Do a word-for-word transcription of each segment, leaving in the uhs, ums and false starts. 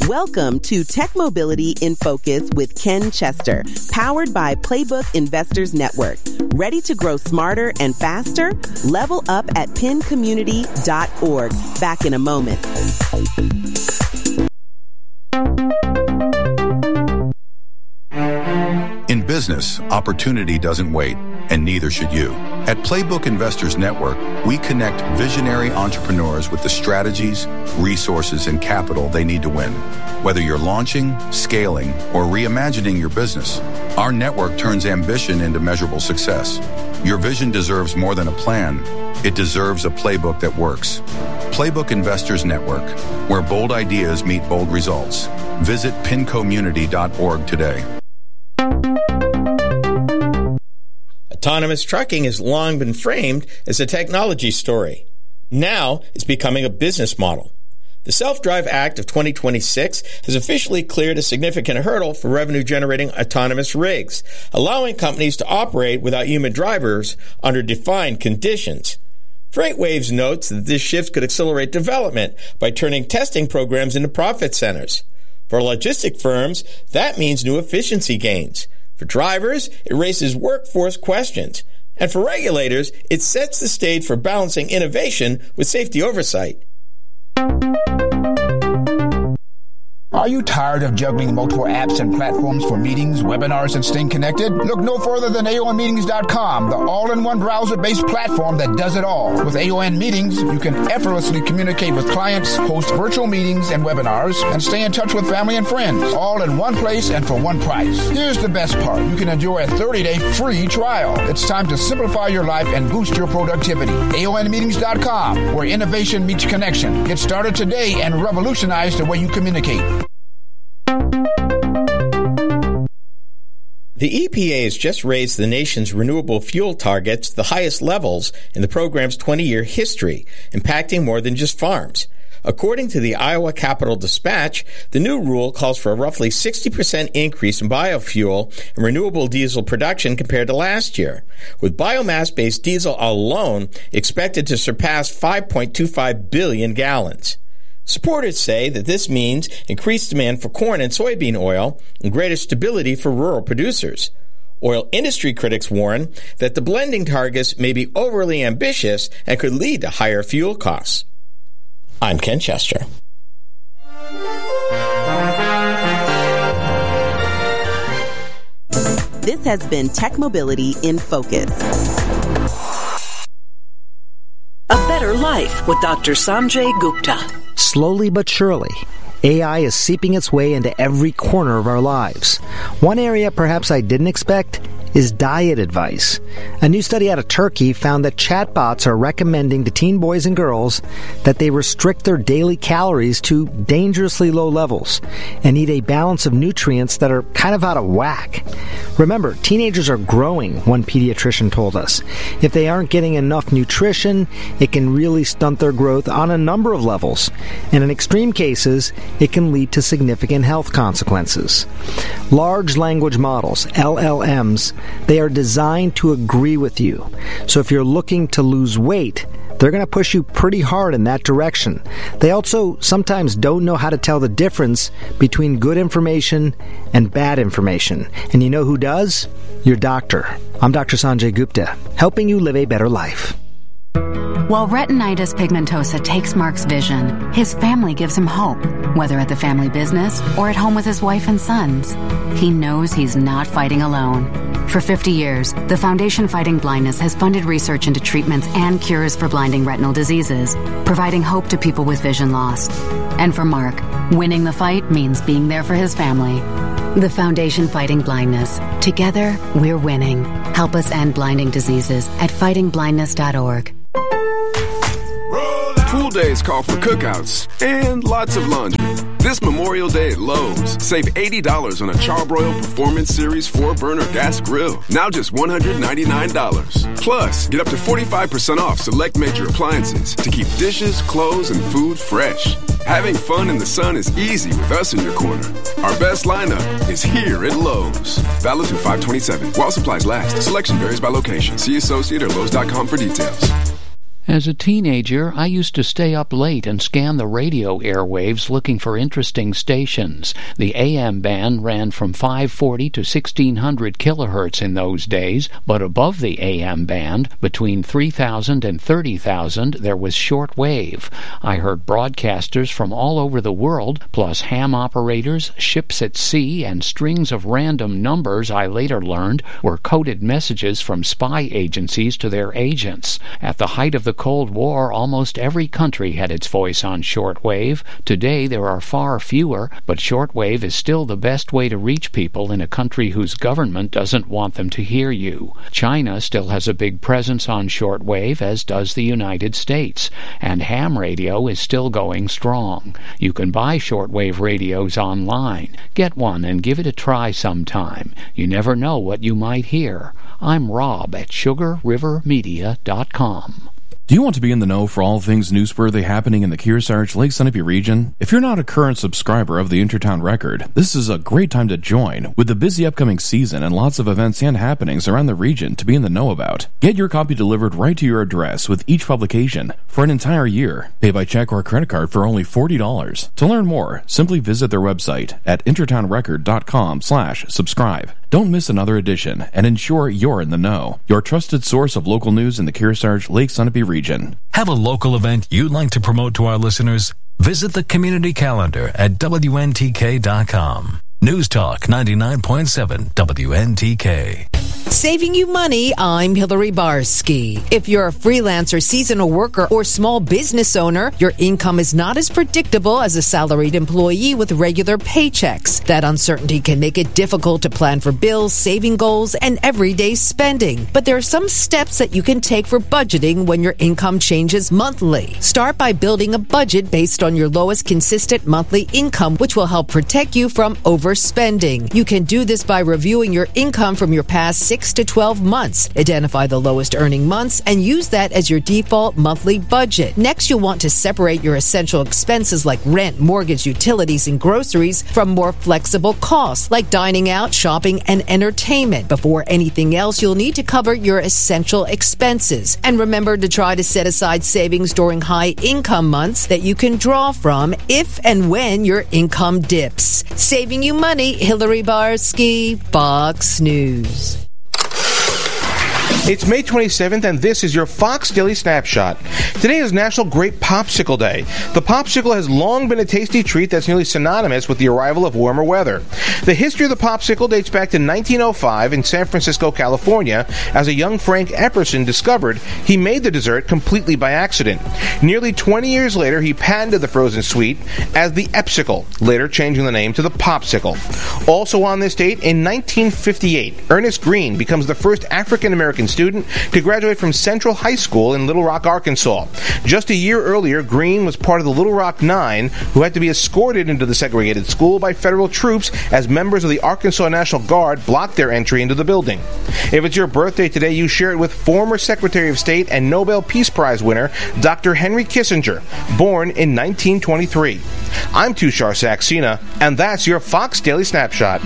Welcome to Tech Mobility in Focus with Ken Chester, powered by Playbook Investors Network. Ready to grow smarter and faster? Level up at pin community dot org. Back in a moment. In business, opportunity doesn't wait, and neither should you. At Playbook Investors Network, we connect visionary entrepreneurs with the strategies, resources, and capital they need to win. Whether you're launching, scaling, or reimagining your business, our network turns ambition into measurable success. Your vision deserves more than a plan. It deserves a playbook that works. Playbook Investors Network, where bold ideas meet bold results. Visit pin community dot org today. Autonomous trucking has long been framed as a technology story. Now it's becoming a business model. The Self-Drive Act of twenty twenty-six has officially cleared a significant hurdle for revenue-generating autonomous rigs, allowing companies to operate without human drivers under defined conditions. FreightWaves notes that this shift could accelerate development by turning testing programs into profit centers. For logistic firms, that means new efficiency gains. For drivers, it raises workforce questions. And for regulators, it sets the stage for balancing innovation with safety oversight. Are you tired of juggling multiple apps and platforms for meetings, webinars, and staying connected? Look no further than A O N meetings dot com, the all-in-one browser-based platform that does it all. With A O N Meetings, you can effortlessly communicate with clients, host virtual meetings and webinars, and stay in touch with family and friends, all in one place and for one price. Here's the best part. You can enjoy a thirty-day free trial. It's time to simplify your life and boost your productivity. A O N meetings dot com, where innovation meets connection. Get started today and revolutionize the way you communicate. The E P A has just raised the nation's renewable fuel targets to the highest levels in the program's twenty-year history, impacting more than just farms. According to the Iowa Capitol Dispatch, the new rule calls for a roughly sixty percent increase in biofuel and renewable diesel production compared to last year, with biomass-based diesel alone expected to surpass five point two five billion gallons. Supporters say that this means increased demand for corn and soybean oil and greater stability for rural producers. Oil industry critics warn that the blending targets may be overly ambitious and could lead to higher fuel costs. I'm Ken Chester. This has been Tech Mobility in Focus. A Better Life with Doctor Sanjay Gupta. Slowly but surely, A I is seeping its way into every corner of our lives. One area perhaps I didn't expect is diet advice. A new study out of Turkey found that chatbots are recommending to teen boys and girls that they restrict their daily calories to dangerously low levels and eat a balance of nutrients that are kind of out of whack. Remember, teenagers are growing, one pediatrician told us. If they aren't getting enough nutrition, it can really stunt their growth on a number of levels. And in extreme cases, it can lead to significant health consequences. Large language models, L L Ms, they are designed to agree with you. So if you're looking to lose weight, they're going to push you pretty hard in that direction. They also sometimes don't know how to tell the difference between good information and bad information. And you know who does? Your doctor. I'm Doctor Sanjay Gupta, helping you live a better life. While retinitis pigmentosa takes Mark's vision, his family gives him hope, whether at the family business or at home with his wife and sons. He knows he's not fighting alone. For fifty years, the Foundation Fighting Blindness has funded research into treatments and cures for blinding retinal diseases, providing hope to people with vision loss. And for Mark, winning the fight means being there for his family. The Foundation Fighting Blindness. Together, we're winning. Help us end blinding diseases at fighting blindness dot org. Pool days call for cookouts and lots of laundry. This Memorial Day at Lowe's, save eighty dollars on a Charbroil Performance Series four burner gas grill. Now just one hundred ninety-nine dollars. Plus, get up to forty-five percent off select major appliances to keep dishes, clothes, and food fresh. Having fun in the sun is easy with us in your corner. Our best lineup is here at Lowe's. Valid through five twenty-seven. While supplies last. Selection varies by location. See associate or Lowe's dot com for details. As a teenager, I used to stay up late and scan the radio airwaves looking for interesting stations. The A M band ran from five forty to sixteen hundred kilohertz in those days, but above the A M band, between three thousand and thirty thousand, there was shortwave. I heard broadcasters from all over the world, plus ham operators, ships at sea, and strings of random numbers I later learned were coded messages from spy agencies to their agents. At the height of the Cold War, almost every country had its voice on shortwave. Today there are far fewer, but shortwave is still the best way to reach people in a country whose government doesn't want them to hear you. China still has a big presence on shortwave, as does the United States, and ham radio is still going strong. You can buy shortwave radios online. Get one and give it a try sometime. You never know what you might hear. I'm Rob at sugar river media dot com. Do you want to be in the know for all things newsworthy happening in the Kearsarge, Lake Sunapee region? If you're not a current subscriber of the Intertown Record, this is a great time to join, with the busy upcoming season and lots of events and happenings around the region to be in the know about. Get your copy delivered right to your address with each publication for an entire year. Pay by check or credit card for only forty dollars. To learn more, simply visit their website at intertown record dot com slash subscribe. Don't miss another edition and ensure you're in the know. Your trusted source of local news in the Kearsarge, Lake Sunapee region. Have a local event you'd like to promote to our listeners? Visit the community calendar at W N T K dot com. News Talk ninety-nine point seven W N T K. Saving you money, I'm Hillary Barsky. If you're a freelancer, seasonal worker, or small business owner, your income is not as predictable as a salaried employee with regular paychecks. That uncertainty can make it difficult to plan for bills, saving goals, and everyday spending. But there are some steps that you can take for budgeting when your income changes monthly. Start by building a budget based on your lowest consistent monthly income, which will help protect you from overspending. You can do this by reviewing your income from your past six to twelve months. Identify the lowest earning months and use that as your default monthly budget. Next, you'll want to separate your essential expenses like rent, mortgage, utilities, and groceries from more flexible costs like dining out, shopping, and entertainment. Before anything else, you'll need to cover your essential expenses. And remember to try to set aside savings during high income months that you can draw from if and when your income dips. Saving you money, Hillary Barsky, Fox News. It's May twenty-seventh, and this is your Fox Daily Snapshot. Today is National Grape Popsicle Day. The popsicle has long been a tasty treat that's nearly synonymous with the arrival of warmer weather. The history of the popsicle dates back to nineteen oh five in San Francisco, California, as a young Frank Epperson discovered he made the dessert completely by accident. Nearly twenty years later, he patented the frozen sweet as the Epsicle, later changing the name to the Popsicle. Also on this date, in nineteen fifty-eight, Ernest Green becomes the first African-American student to graduate from Central High School in Little Rock, Arkansas. Just a year earlier, Green was part of the Little Rock Nine, who had to be escorted into the segregated school by federal troops as members of the Arkansas National Guard blocked their entry into the building. If it's your birthday today, you share it with former Secretary of State and Nobel Peace Prize winner Doctor Henry Kissinger, born in nineteen twenty-three. I'm Tushar Saxena, and that's your Fox Daily Snapshot.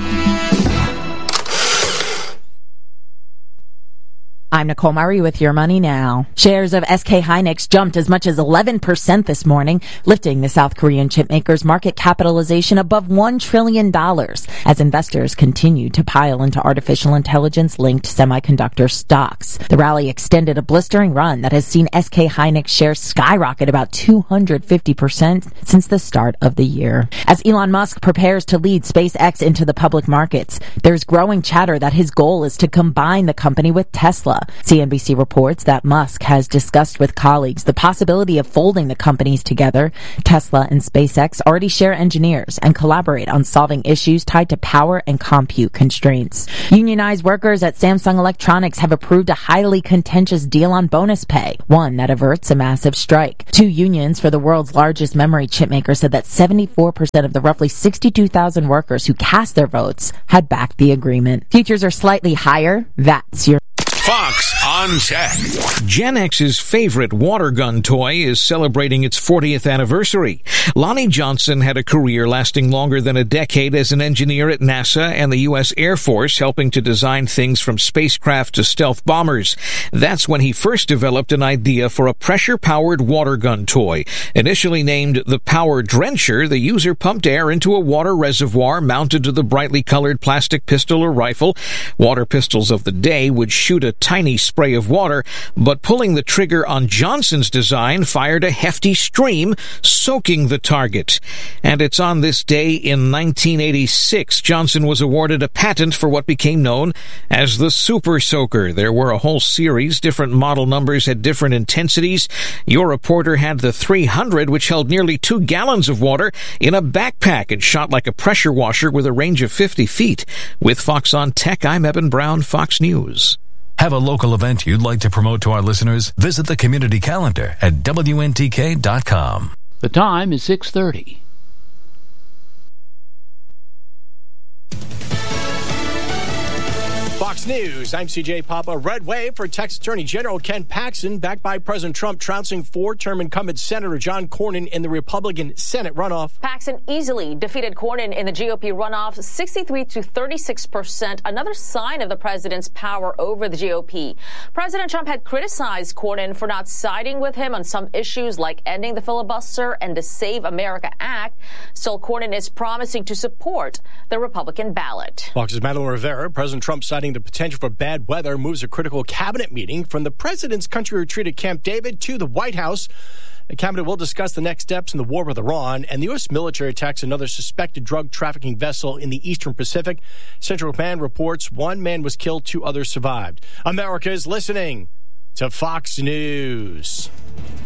I'm Nicole Murray with Your Money Now. Shares of S K Hynix jumped as much as eleven percent this morning, lifting the South Korean chipmaker's market capitalization above one trillion dollars as investors continue to pile into artificial intelligence-linked semiconductor stocks. The rally extended a blistering run that has seen S K Hynix shares skyrocket about two hundred fifty percent since the start of the year. As Elon Musk prepares to lead SpaceX into the public markets, there's growing chatter that his goal is to combine the company with Tesla. C N B C reports that Musk has discussed with colleagues the possibility of folding the companies together. Tesla and SpaceX already share engineers and collaborate on solving issues tied to power and compute constraints. Unionized workers at Samsung Electronics have approved a highly contentious deal on bonus pay, one that averts a massive strike. Two unions for the world's largest memory chipmaker said that seventy-four percent of the roughly sixty-two thousand workers who cast their votes had backed the agreement. Futures are slightly higher. That's your Fox on Tech. Gen X's favorite water gun toy is celebrating its fortieth anniversary. Lonnie Johnson had a career lasting longer than a decade as an engineer at NASA and the U S Air Force, helping to design things from spacecraft to stealth bombers. That's when he first developed an idea for a pressure-powered water gun toy. Initially named the Power Drencher, the user pumped air into a water reservoir mounted to the brightly colored plastic pistol or rifle. Water pistols of the day would shoot a tiny spray of water, but pulling the trigger on Johnson's design fired a hefty stream, soaking the target. And it's on this day in nineteen eighty-six, Johnson was awarded a patent for what became known as the Super Soaker. There were a whole series, different model numbers had different intensities. Your reporter had the three hundred, which held nearly two gallons of water in a backpack and shot like a pressure washer with a range of fifty feet. With Fox on Tech, I'm Eben Brown, Fox News. Have a local event you'd like to promote to our listeners? Visit the community calendar at W N T K dot com. The time is six thirty. Fox News, I'm C J Papa. Red wave for Texas Attorney General Ken Paxton, backed by President Trump, trouncing four-term incumbent Senator John Cornyn in the Republican Senate runoff. Paxton easily defeated Cornyn in the G O P runoff, sixty-three to thirty-six percent, another sign of the president's power over the G O P. President Trump had criticized Cornyn for not siding with him on some issues like ending the filibuster and the Save America Act. Still, Cornyn is promising to support the Republican ballot. Fox's Madeline Rivera, President Trump citing the potential for bad weather, moves a critical cabinet meeting from the president's country retreat at Camp David to the White House. The cabinet will discuss the next steps in the war with Iran, and the U S military attacks another suspected drug trafficking vessel in the Eastern Pacific. Central Command reports one man was killed, two others survived. America is listening to Fox News.